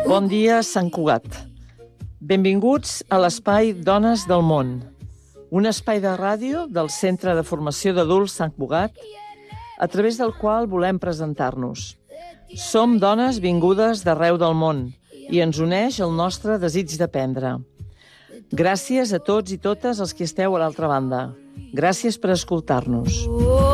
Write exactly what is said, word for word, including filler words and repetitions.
Bon dia, Sant Cugat. Benvinguts a l'espai Dones del Món, un espai de ràdio del Centre de Formació d'Adults Sant Cugat, a través del qual volem presentar-nos. Som dones vingudes d'arreu del món i ens uneix el nostre desig d'aprendre. Gràcies a tots i totes els que esteu a l'altra banda. Gràcies per escoltar-nos.